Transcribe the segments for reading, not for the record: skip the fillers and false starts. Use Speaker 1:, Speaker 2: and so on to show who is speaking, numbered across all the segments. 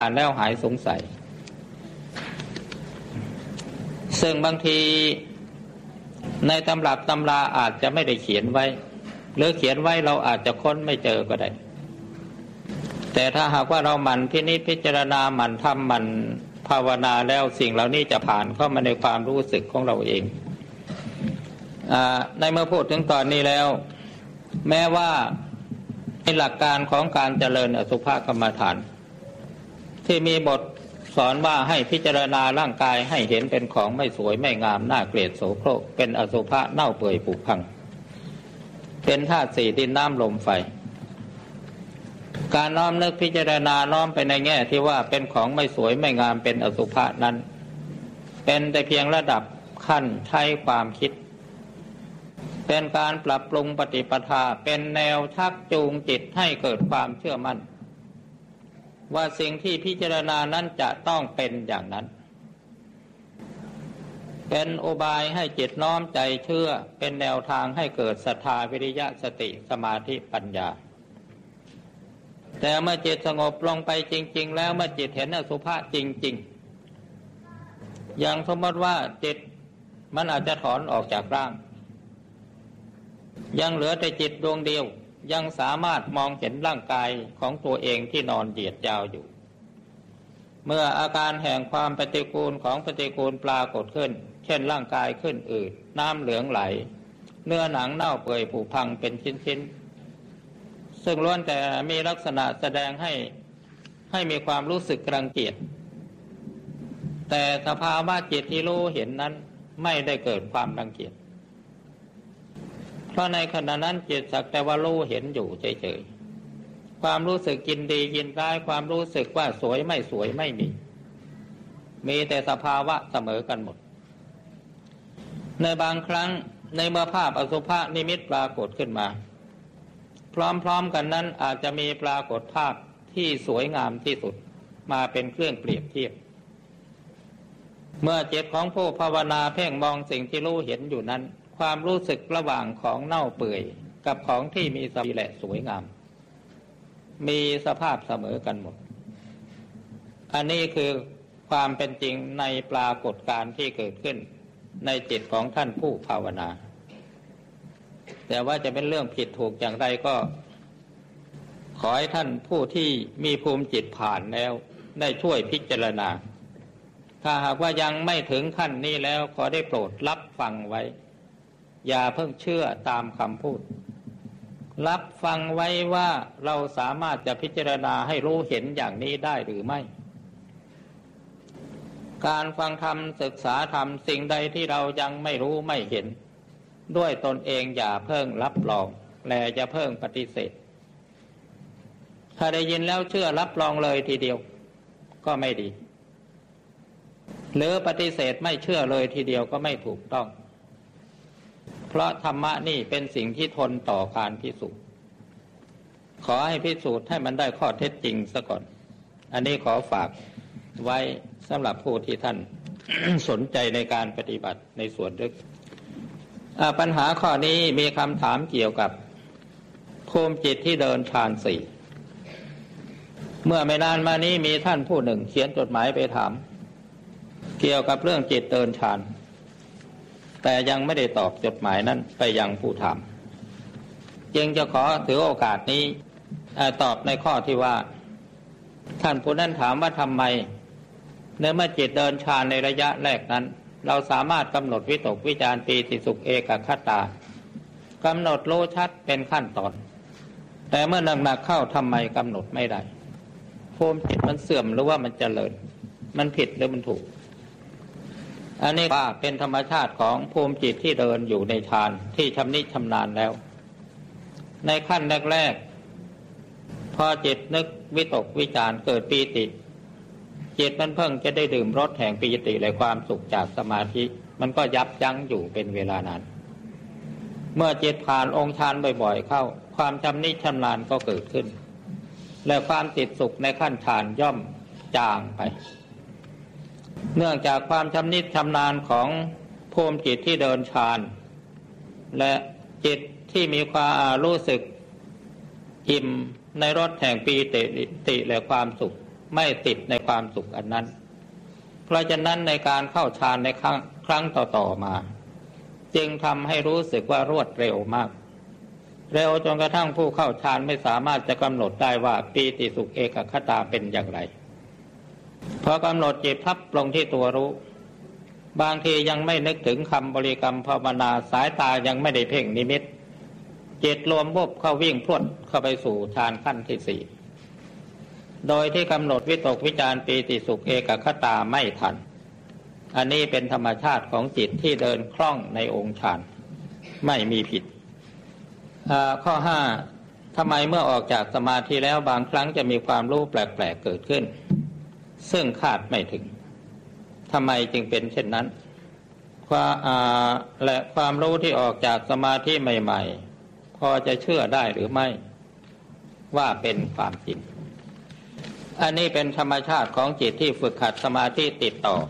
Speaker 1: อ่านแล้วหายสงสัยซึ่งบางทีในตำรับตำราอาจจะไม่ได้เขียนไว้หรือเขียนไว้เราอาจจะค้นไม่เจอก็ได้แต่ถ้าหากว่าเราหมั่นพินิจพิจารณาหมั่นทำหมั่นภาวนาแล้วสิ่งเหล่านี้จะผ่านเข้ามาในความรู้สึกของเราเองในเมื่อพูดถึงตอนนี้แล้วแม้ว่าในหลักการของการเจริญอสุภกรรมฐานที่มีบทสอนว่าให้พิจารณาร่างกายให้เห็นเป็นของไม่สวยไม่งามน่าเกลียดโสโครกเป็นอสุภะเน่าเปื่อยผุพังเป็นธาตุสี่ดินน้ำลมไฟการน้อมนึกพิจารณาน้อมไปในแง่ที่ว่าเป็นของไม่สวยไม่งามเป็นอสุภะนั้นเป็นแต่เพียงระดับขั้นใช้ความคิดเป็นการปรับปรุงปฏิปทาเป็นแนวชักจูงจิตให้เกิดความเชื่อมั่นว่าสิ่งที่พิจารณานั้นจะต้องเป็นอย่างนั้นเป็นอุบายให้จิตน้อมใจเชื่อเป็นแนวทางให้เกิดศรัทธาวิริยะสติสมาธิปัญญาแต่เมื่อจิตสงบลงไปจริงๆแล้วเมื่อจิตเห็นอสุภะจริงๆอย่างสมมติว่าจิตมันอาจจะถอนออกจากร่างยังเหลือแต่จิตดวงเดียวยังสามารถมองเห็นร่างกายของตัวเองที่นอนเหยียดยาวอยู่เมื่ออาการแห่งความปฏิกูลของปฏิกูลปรากฏขึ้นเช่นร่างกายขึ้นอืดน้ำเหลืองไหลเนื้อหนังเน่าเปื่อยผุพังเป็นชิ้นๆซึ่งล้วนแต่มีลักษณะแสดงให้มีความรู้สึกรังเกียจแต่สภาวะจิตที่รู้เห็นนั้นไม่ได้เกิดความรังเกียจเพราะในขณะนั้นจิตสักแต่ว่ารู้เห็นอยู่เฉยๆความรู้สึกยินดียินร้ายความรู้สึกว่าสวยไม่สวยไม่มีแต่สภาวะเสมอกันหมดในบางครั้งในเมื่อภาพอสุภนิมิตปรากฏขึ้นมาพร้อมๆกันนั้นอาจจะมีปรากฏภาพที่สวยงามที่สุดมาเป็นเครื่องเปรียบเทียบเมื่อจิตของผู้ภาวนาเพ่งมองสิ่งที่รู้เห็นอยู่นั้นความรู้สึกระหว่างของเน่าเปื่อยกับของที่มีสวยและสวยงามมีสภาพเสมอกันหมดอันนี้คือความเป็นจริงในปรากฏการณ์ที่เกิดขึ้นในจิตของท่านผู้ภาวนาแต่ว่าจะเป็นเรื่องผิดถูกอย่างไรก็ขอให้ท่านผู้ที่มีภูมิจิตผ่านแล้วได้ช่วยพิจารณาถ้าหากว่ายังไม่ถึงขั้นนี้แล้วขอได้โปรดรับฟังไว้อย่าเพิ่งเชื่อตามคำพูดรับฟังไว้ว่าเราสามารถจะพิจารณาให้รู้เห็นอย่างนี้ได้หรือไม่การฟังธรรมศึกษาธรรมสิ่งใดที่เรายังไม่รู้ไม่เห็นด้วยตนเองอย่าเพิ่งรับรองและอย่าเพิ่งปฏิเสธถ้าได้ยินแล้วเชื่อรับรองเลยทีเดียวก็ไม่ดีหรือปฏิเสธไม่เชื่อเลยทีเดียวก็ไม่ถูกต้องเพราะธรรมะนี่เป็นสิ่งที่ทนต่อการพิสูจน์ขอให้พิสูจน์ให้มันได้ข้อเท็จจริงซะก่อนอันนี้ขอฝากไว้สำหรับผู้ที่ท่าน สนใจในการปฏิบัติในส่วนลึกปัญหาข้อนี้มีคำถามเกี่ยวกับภูมิจิตที่เดินฌานสี่เมื่อไม่นานมานี้มีท่านผู้หนึ่งเขียนจดหมายไปถามเกี่ยวกับเรื่องจิตเดินฌานแต่ยังไม่ได้ตอบจดหมายนั้นไปยังผู้ถามจึงจะขอถือโอกาสนี้ตอบในข้อที่ว่าท่านผู้นั้นถามว่าทำไมเมื่อจิตเดินฌานในระยะแรกนั้นเราสามารถกำหนดวิตกวิจารปีติสุขเอกคตากำหนดรู้ชัดเป็นขั้นตอนแต่เมื่อหนักๆเข้าทำไมกำหนดไม่ได้ภูมิจิตมันเสื่อมหรือว่ามันเจริญมันผิดหรือมันถูกอันนี้ว่าเป็นธรรมชาติของภูมิจิตที่เดินอยู่ในฌานที่ชำนิชำนาญแล้วในขั้นแรกๆพอจิตนึกวิตกวิจารเกิดปีติจิตมันเพิ่งจะได้ดื่มรสแห่งปีติและความสุขจากสมาธิมันก็ยับยั้งอยู่เป็นเวลานานเมื่อจิตผ่านองค์ฌานบ่อยๆเข้าความชำนิชำนาญก็เกิดขึ้นและความติดสุขในขั้นฌานย่อมจางไปเนื่องจากความชำนิชำนาญของภูมิจิตที่เดินฌานและจิตที่มีความรู้สึกอิ่มในรสแห่งปีติและความสุขไม่ติดในความสุขอันนั้นเพราะฉะนั้นในการเข้าฌานในครั้งต่อมาจึงทำให้รู้สึกว่ารวดเร็วมากเร็วจนกระทั่งผู้เข้าฌานไม่สามารถจะกำหนดได้ว่าปีติสุขเอกคตาเป็นอย่างไรพอกำหนดจิตพับลงที่ตัวรู้บางทียังไม่นึกถึงคำบริกรรมภาวนาสายตายังไม่ได้เพ่งนิมิตจิตรวมบุบเข้าวิ่งพรวดเข้าไปสู่ฌานขั้นที่สี่โดยที่กำหนดวิตกวิจารปีติสุขเอกคตาไม่ทันอันนี้เป็นธรรมชาติของจิตที่เดินคล่องในองค์ฌานไม่มีผิดข้อ5ทำไมเมื่อออกจากสมาธิแล้วบางครั้งจะมีความรู้แปลกๆเกิดขึ้นซึ่งคาดไม่ถึงทำไมจึงเป็นเช่นนั้นและความรู้ที่ออกจากสมาธิใหม่ๆพอจะเชื่อได้หรือไม่ว่าเป็นความจริงอันนี้เป็นธรรมชาติของจิตที่ฝึกหัดสมาธิติดต่อ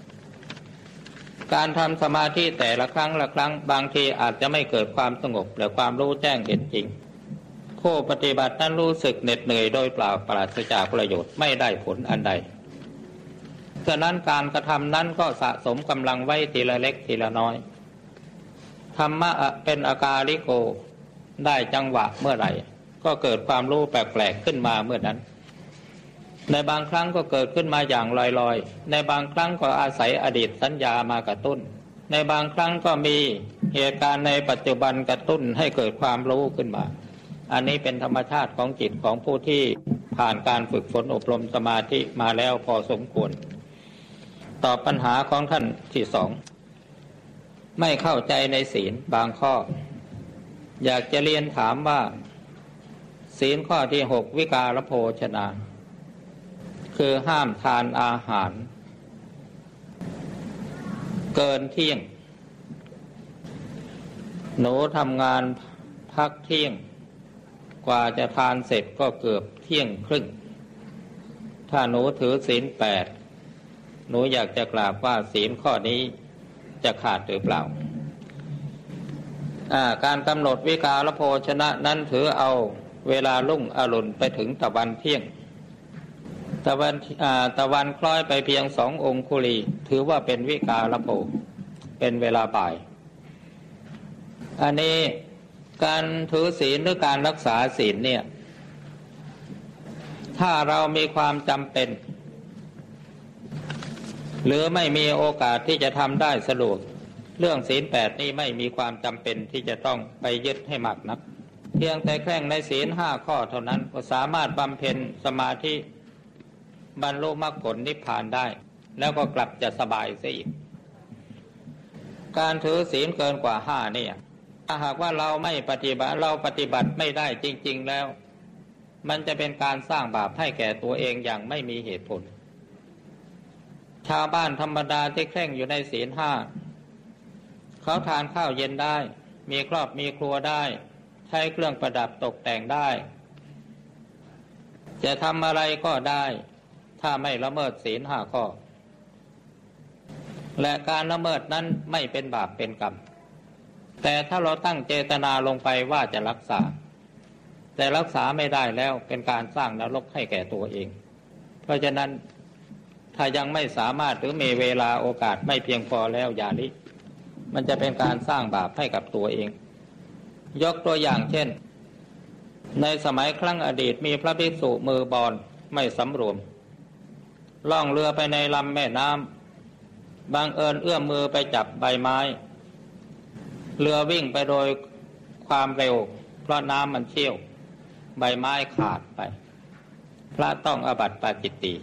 Speaker 1: การทำสมาธิแต่ละครั้งบางทีอาจจะไม่เกิดความสงบหรือความรู้แจ้งเห็นจริงผู้ปฏิบัตินั้นรู้สึกเหน็ดเหนื่อยโดยเปล่าปราศจากประโยชน์ไม่ได้ผลอันใดฉะนั้นการกระทำนั้นก็สะสมกำลังไว้ทีละเล็กทีละน้อยธรรมะเป็นอากาลิโกได้จังหวะเมื่อไหร่ก็เกิดความรู้แปลกๆขึ้นมาเมื่อนั้นในบางครั้งก็เกิดขึ้นมาอย่างลอยๆในบางครั้งก็อาศัยอดีตสัญญามากระตุ้นในบางครั้งก็มีเหตุการณ์ในปัจจุบันกระตุ้นให้เกิดความรู้ขึ้นมาอันนี้เป็นธรรมชาติของจิตของผู้ที่ผ่านการฝึกฝนอบรมสมาธิมาแล้วพอสมควรตอบปัญหาของท่านที่2ไม่เข้าใจในศีลบางข้ออยากจะเรียนถามว่าศีลข้อที่6วิการโภชนาคือห้ามทานอาหารเกินเที่ยงหนูทำงานพักเที่ยงกว่าจะทานเสร็จก็เกือบเที่ยงครึ่งถ้าหนูถือศีล8หนูอยากจะกราบว่าศีลข้อนี้จะขาดหรือเปล่าการกำหนดวิการโภชนะนั้นถือเอาเวลารุ่งอรุณไปถึงตะวันเที่ยงตะวันคล้อยไปเพียง2 องคุลีถือว่าเป็นวิการโภเป็นเวลาบ่ายอันนี้การถือศีลหรือการรักษาศีลเนี่ยถ้าเรามีความจำเป็นหรือไม่มีโอกาสที่จะทำได้สะดวกเรื่องศีล8นี้ไม่มีความจำเป็นที่จะต้องไปยึดให้มากนักเพียงแต่แคร่งในศีล5ข้อเท่านั้นก็สามารถบำเพ็ญสมาธิบรรลุมรรคผลนิพพานได้แล้วก็กลับจะสบายซะอีกการถือศีลเกินกว่า5เนี่ยถ้าหากว่าเราไม่ปฏิบัติไม่ได้จริงๆแล้วมันจะเป็นการสร้างบาปให้แก่ตัวเองอย่างไม่มีเหตุผลชาวบ้านธรรมดาที่เคร่งอยู่ในศีล5เขาทานข้าวเย็นได้มีครอบมีครัวได้ใช้เครื่องประดับตกแต่งได้จะทำอะไรก็ได้ถ้าไม่ละเมิดศีล5ข้อและการละเมิดนั้นไม่เป็นบาปเป็นกรรมแต่ถ้าเราตั้งเจตนาลงไปว่าจะรักษาแต่รักษาไม่ได้แล้วเป็นการสร้างนรกให้แก่ตัวเองเพราะฉะนั้นถ้ายังไม่สามารถหรือมีเวลาโอกาสไม่เพียงพอแล้วอย่าลิมันจะเป็นการสร้างบาปให้กับตัวเองยกตัวอย่างเช่นในสมัยครั้งอดีตมีพระภิกษุมือบอลไม่สำรวมล่องเรือไปในลำแม่น้ำบังเอิญเอื้อมมือไปจับใบไม้เรือวิ่งไปโดยความเร็วเพราะน้ำมันเชี่ยวใบไม้ขาดไปพระต้องอาบัติปาจิตตี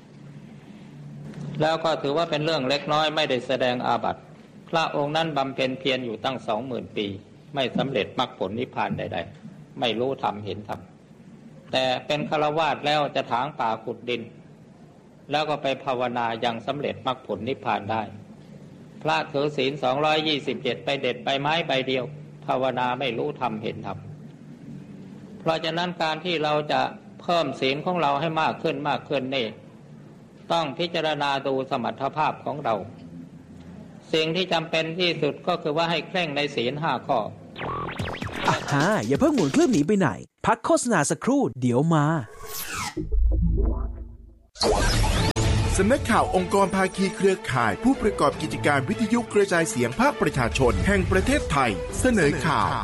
Speaker 1: แล้วก็ถือว่าเป็นเรื่องเล็กน้อยไม่ได้แสดงอาบัติพระองค์นั้นบำเพ็ญเพียรอยู่ตั้ง 20,000 ปีไม่สำเร็จมรรคผลนิพพานใดๆไม่รู้ธรรมเห็นธรรมแต่เป็นฆราวาสแล้วจะถางป่าขุดดินแล้วก็ไปภาวนายังสำเร็จมรรคผลนิพพานได้พระถือศีล227ไปเด็ดใบไม้ใบเดียวภาวนาไม่รู้ธรรมเห็นธรรมเพราะฉะนั้นการที่เราจะเพิ่มศีลของเราให้มากขึ้นนี่ต้องพิจารณาดูสมรรถภาพของเราสิ่งที่จำเป็นที่สุดก็คือว่าให้เคร่งในศีล5ข้อ
Speaker 2: อย่าเพิ่งหมุนเครื่องหนีไปไหนพักโฆษณาสักครู่เดี๋ยวมา
Speaker 3: สำนักข่าวองค์กรภาคีเครือข่ายผู้ประกอบกิจการวิทยุกระจายเสียงภาคประชาชนแห่งประเทศไทยเสนอข่าว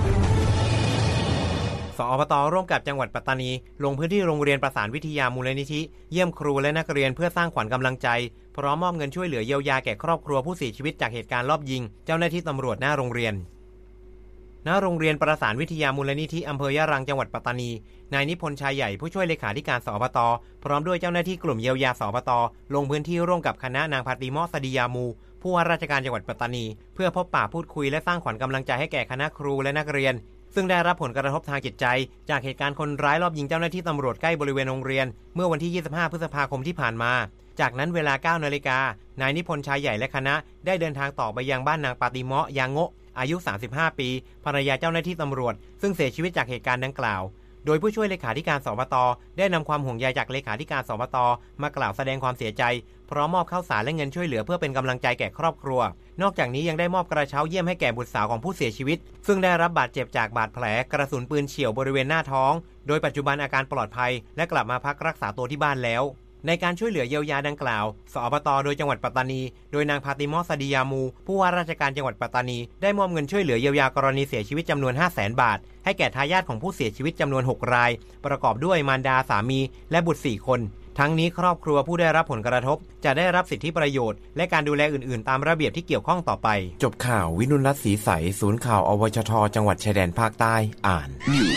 Speaker 4: สอบต.ร่วมกับจังหวัดปัตตานีลงพื้นที่โรงเรียนประสานวิทยามูลนิธิเยี่ยมครูและนักเรียนเพื่อสร้างขวัญกำลังใจพร้อมมอบเงินช่วยเหลือเยียวยาแก่ครอบครัวผู้เสียชีวิตจากเหตุการณ์ลอบยิงเจ้าหน้าที่ตำรวจหน้าโรงเรียนประสานวิทยามูลนิธิอำเภอยะรังจังหวัดปัตตานีนายนิพนธ์ชายใหญ่ผู้ช่วยเลขาธิการสอบต.พร้อมด้วยเจ้าหน้าที่กลุ่มเยียวยาสอบต.ลงพื้นที่ร่วมกับคณะนางพาติมอสดียามูผู้ว่าราชการจังหวัดปัตตานีเพื่อพบปะพูดคุยและสร้างขวัญกำลังใจให้แก่คณะครูและนักเรียนซึ่งได้รับผลกระทบทางจิตใจจากเหตุการณ์คนร้ายลอบยิงเจ้าหน้าที่ตำรวจใกล้บริเวณโรงเรียนเมื่อวันที่25พฤษภาคมที่ผ่านมาจากนั้นเวลา 9 นาฬิกานายนิพนธ์ชายใหญ่และคณะได้เดินทางต่อไปยังบ้านนางปาติเมาะยางโงะอายุ35ปีภรรยาเจ้าหน้าที่ตำรวจซึ่งเสียชีวิตจากเหตุการณ์ดังกล่าวโดยผู้ช่วยเลขาธิการสบต.ได้นำความห่วงใยจากเลขาธิการสบต.มากล่าวแสดงความเสียใจพร้อมมอบข้าวสารและเงินช่วยเหลือเพื่อเป็นกำลังใจแก่ครอบครัวนอกจากนี้ยังได้มอบกระเช้าเยี่ยมให้แก่บุตรสาวของผู้เสียชีวิตซึ่งได้รับบาดเจ็บจากบาดแผลกระสุนปืนเฉี่ยวบริเวณหน้าท้องโดยปัจจุบันอาการปลอดภัยและกลับมาพักรักษาตัวที่บ้านแล้วในการช่วยเหลือเยียวยาดังกล่าวสอบต.โดยจังหวัดปัตตานีโดยนางพาติมอสดียามูผู้ว่าราชการจังหวัดปัตตานีได้มอบเงินช่วยเหลือเยียวยากรณีเสียชีวิตจำนวน 500,000 บาทให้แก่ทายาทของผู้เสียชีวิตจำนวน6รายประกอบด้วยมารดาสามีและบุตร4คนทั้งนี้ครอบครัวผู้ได้รับผลกระทบจะได้รับสิทธิประโยชน์และการดูแลอื่นๆตามระเบียบที่เกี่ยวข้องต่อไป
Speaker 2: จบข่าววินุรัตน์ศรีใสศูนย์ข่าวอวชทจังหวัดชายแดนภาคใต้อ่าน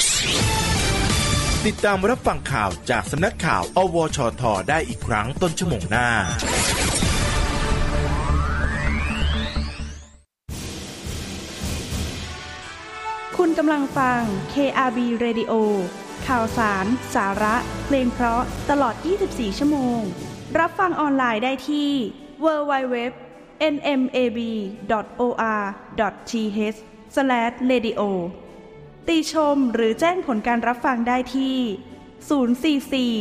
Speaker 3: ติดตามรับฟังข่าวจากสำนักข่าวอวชทได้อีกครั้งต้นชั่วโมงหน้า
Speaker 5: คุณกำลังฟัง KRB Radio ข่าวสารสาระเพลงเพราะตลอด24ชั่วโมงรับฟังออนไลน์ได้ที่ www.nmab.or.th/radio ติชมหรือแจ้งผลการรับฟังได้ที่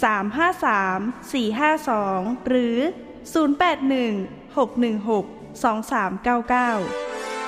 Speaker 5: 044-353-452หรือ081-616-2399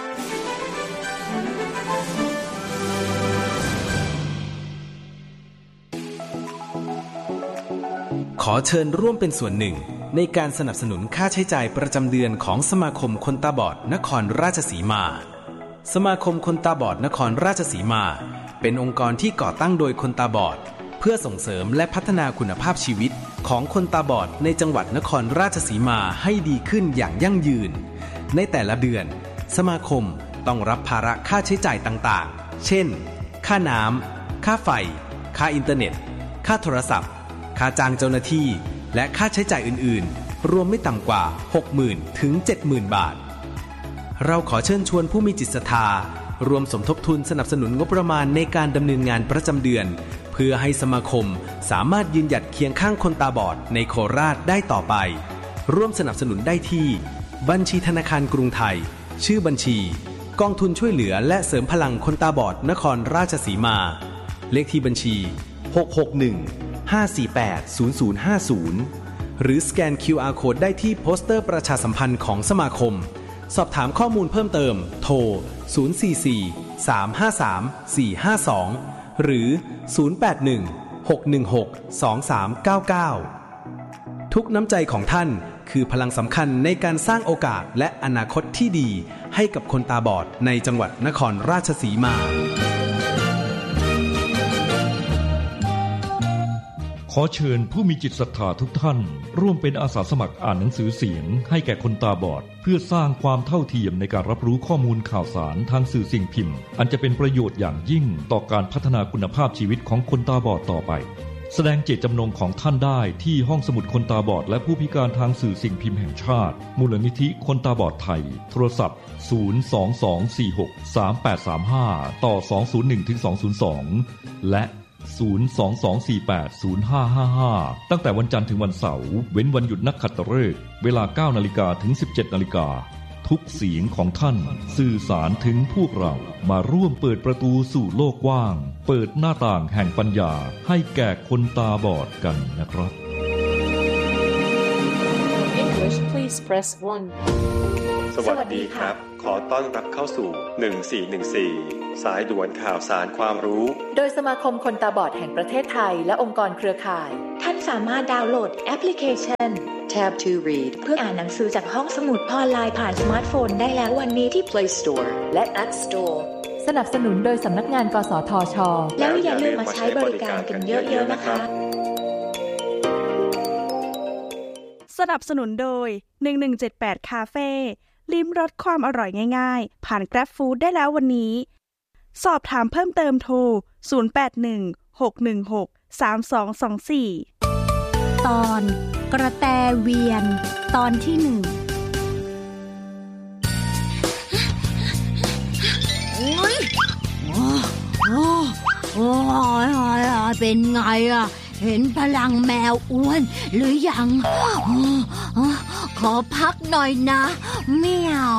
Speaker 6: ขอเชิญร่วมเป็นส่วนหนึ่งในการสนับสนุนค่าใช้จ่ายประจำเดือนของสมาคมคนตาบอดนครราชสีมาสมาคมคนตาบอดนครราชสีมาเป็นองค์กรที่ก่อตั้งโดยคนตาบอดเพื่อส่งเสริมและพัฒนาคุณภาพชีวิตของคนตาบอดในจังหวัดนครราชสีมาให้ดีขึ้นอย่างยั่งยืนในแต่ละเดือนสมาคมต้องรับภาระค่าใช้จ่ายต่างๆเช่นค่าน้ำค่าไฟค่าอินเทอร์เน็ตค่าโทรศัพท์ค่าจ้างเจ้าหน้าที่และค่าใช้จ่ายอื่นๆรวมไม่ต่ำกว่า 60,000 ถึง 70,000 บาทเราขอเชิญชวนผู้มีจิตศรัทธารวมสมทบทุนสนับสนุนงบประมาณในการดำเนินงานประจำเดือนเพื่อให้สมาคมสามารถยืนหยัดเคียงข้างคนตาบอดในโคราชได้ต่อไปร่วมสนับสนุนได้ที่บัญชีธนาคารกรุงไทยชื่อบัญชีกองทุนช่วยเหลือและเสริมพลังคนตาบอดนครราชสีมาเลขที่บัญชี661-548-0050หรือสแกน QR Code ได้ที่โปสเตอร์ประชาสัมพันธ์ของสมาคมสอบถามข้อมูลเพิ่มเติมโทร044-353-452หรือ081-616-2399ทุกน้ำใจของท่านคือพลังสำคัญในการสร้างโอกาสและอนาคตที่ดีให้กับคนตาบอดในจังหวัดนครราชสีมา
Speaker 7: ขอเชิญผู้มีจิตศรัทธาทุกท่านร่วมเป็นอาสาสมัครอ่านหนังสือเสียงให้แก่คนตาบอดเพื่อสร้างความเท่าเทียมในการรับรู้ข้อมูลข่าวสารทางสื่อสิ่งพิมพ์อันจะเป็นประโยชน์อย่างยิ่งต่อการพัฒนาคุณภาพชีวิตของคนตาบอดต่อไปแสดงเจตจำนงของท่านได้ที่ห้องสมุดคนตาบอดและผู้พิการทางสื่อสิ่งพิมพ์แห่งชาติมูลนิธิคนตาบอดไทยโทรศัพท์022463835ต่อ201-202และ022480555ตั้งแต่วันจันทร์ถึงวันเสาร์เว้นวันหยุดนักขัตฤกษ์เวลา 9:00 นถึง 17:00 นทุกเสียงของท่านสื่อสารถึงพวกเรามาร่วมเปิดประตูสู่โลกกว้างเปิดหน้าต่างแห่งปัญญาให้แก่คนตาบอดกันนะครับ
Speaker 8: English please press 1
Speaker 9: สวัสดีครับขอต้อนรับเข้าสู่1414สายด่วนข่าวสารความรู้
Speaker 8: โดยสมาคมคนตาบอดแห่งประเทศไทยและองค์กรเครือข่ายท่าน
Speaker 10: สามารถดาวน์โหลดแอปพลิเคชัน Tab to Read เพื่ออ่านหนังสือจากห้องสมุดออนไลน์ผ่านสมาร์ทโฟนได้แล้ววันนี้ที่ Play Store และ App Store
Speaker 8: สนับสนุนโดยสำนักงานกสทช.
Speaker 10: แล้วอย่าลืมมาใช้บริการกันเยอะๆนะคะ
Speaker 5: สนับสนุนโดย1178คาเฟ่ลิ้มรสความอร่อยง่ายๆผ่าน Grab Food ได้แล้ววันนี้สอบถามเพิ่มเติมโทร0816163224
Speaker 11: ตอนกระแตเวียนตอนที่1
Speaker 12: เป็นไงอ่ะเห็นพลังแมวอ้วนหรือยังขอพักหน่อยนะเมียว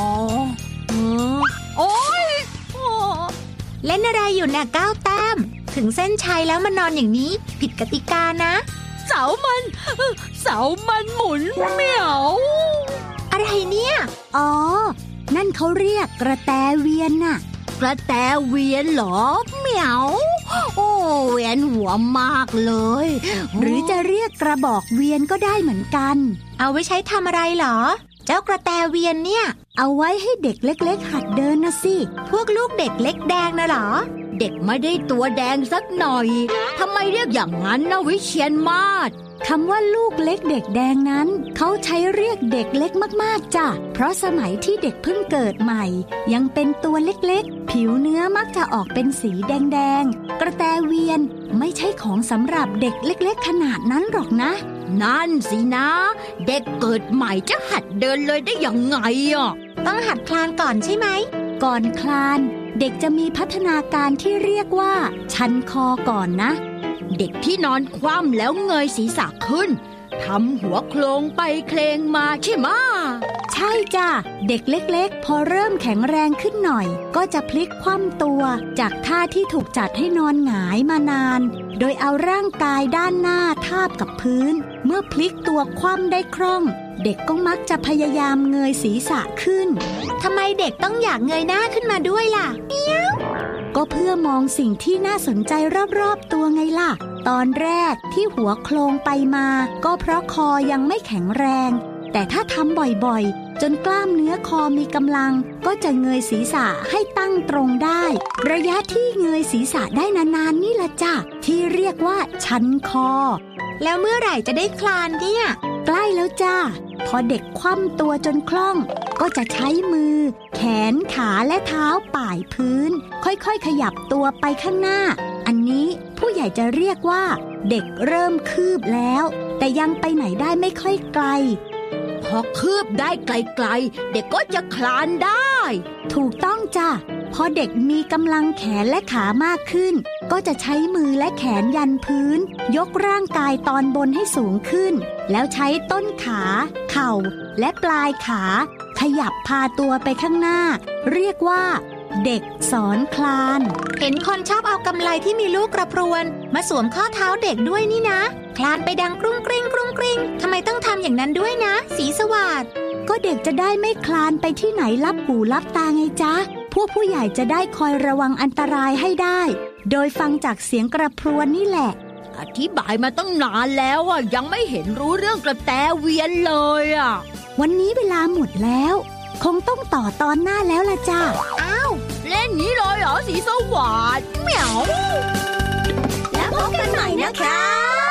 Speaker 12: โอ๊ยเล่นอะไรอยู่น่ะก้าวแต้มถึงเส้นชัยแล้วมานอนอย่างนี้ผิดกติกานะเสามันหมุนเมียวอะไรเนี่ย
Speaker 11: อ๋อนั่นเขาเรียกกระแตเวียนน่ะ
Speaker 12: กระแตเวียนเหรอเหมียวโอ้เวียนหัวมากเลย
Speaker 11: หรือจะเรียกกระบอกเวียนก็ได้เหมือนกัน
Speaker 12: เอาไว้ใช้ทำอะไรเหรอเจ้ากระแตเวียนเนี่ย
Speaker 11: เอาไว้ให้เด็กเล็กๆหัดเดินนะสิ
Speaker 12: พวกลูกเด็กเล็กแดงนะเหรอเด็กไม่ได้ตัวแดงสักหน่อยทำไมเรียกอย่างนั้นนะวิเชียรมาศ
Speaker 11: คำว่าลูกเล็กเด็กแดงนั้นเขาใช้เรียกเด็กเล็กมากๆจ้ะเพราะสมัยที่เด็กเพิ่งเกิดใหม่ยังเป็นตัวเล็กๆผิวเนื้อมักจะออกเป็นสีแดงๆกระแตเวียนไม่ใช่ของสำหรับเด็กเล็กๆขนาดนั้นหรอกนะ
Speaker 12: นั่นสินะเด็กเกิดใหม่จะหัดเดินเลยได้ยังไงอ่ะ
Speaker 11: ต้องหัดคลานก่อนใช่ไหมก่อนคลานเด็กจะมีพัฒนาการที่เรียกว่าชันคอก่อนนะ
Speaker 12: เด็กที่นอนคว่ำแล้วเงยศีรษะขึ้นทำหัวโคลงไปเคลงมาใช่ไหม
Speaker 11: ใช่จ้ะเด็กเล็กๆพอเริ่มแข็งแรงขึ้นหน่อยก็จะพลิกคว่ำตัวจากท่าที่ถูกจัดให้นอนหงายมานานโดยเอาร่างกายด้านหน้าทาบกับพื้นเมื่อพลิกตัวคว่ำได้คล่องเด็กก็มักจะพยายามเงยศีรษะขึ้น
Speaker 12: ทำไมเด็กต้องอยากเงยหน้าขึ้นมาด้วยล่ะเมียว
Speaker 11: ก็เพื่อมองสิ่งที่น่าสนใจรอบๆตัวไงล่ะตอนแรกที่หัวโคลงไปมาก็เพราะคอยังไม่แข็งแรงแต่ถ้าทำบ่อยๆจนกล้ามเนื้อคอมีกำลังก็จะเงยศีรษะให้ตั้งตรงได้ระยะที่เงยศีรษะได้นานๆนี่ละจ้ะที่เรียกว่าชันคอ
Speaker 12: แล้วเมื่อไหร่จะได้คลานเนี่ย
Speaker 11: ใกล้แล้วจ้าพอเด็กคว่ำตัวจนคล่องก็จะใช้มือแขนขาและเท้าป่ายพื้นค่อยๆขยับตัวไปข้างหน้าอันนี้ผู้ใหญ่จะเรียกว่าเด็กเริ่มคืบแล้วแต่ยังไปไหนได้ไม่ค่อยไกล
Speaker 12: พอคืบได้ไกลๆเด็กก็จะคลานได้
Speaker 11: ถูกต้องจ้ะพอเด็กมีกำลังแขนและขามากขึ้นก็จะใช้มือและแขนยันพื้นยกร่างกายตอนบนให้สูงขึ้นแล้วใช้ต้นขาเข่าและปลายขาขยับพาตัวไปข้างหน้าเรียกว่าเด็กสอนคลาน
Speaker 12: เห็นคนชอบเอากำไลที่มีลูกกระพรวนมาสวมข้อเท้าเด็กด้วยนี่นะคลานไปดังกรุ้งกริ้งกรุ้งกริ้งทำไมต้องทำอย่างนั้นด้วยนะสีสวัสดิ์
Speaker 11: ก็เด็กจะได้ไม่คลานไปที่ไหนลับหูลับตาไงจ๊ะพวกผู้ใหญ่จะได้คอยระวังอันตรายให้ได้โดยฟังจากเสียงกระพรวนนี่แหละ
Speaker 12: อธิบายมาตั้งนานแล้วอ่ะยังไม่เห็นรู้เรื่องกระแตเวียนเลยอ่ะ
Speaker 11: วันนี้เวลาหมดแล้วคงต้องต่อตอนหน้าแล้วล่ะจ้า
Speaker 12: อ้าวเล่นนี้เลยเหรอสีสวัสดิ์เหมียว
Speaker 11: แล้วพบกันใหม่นะคะ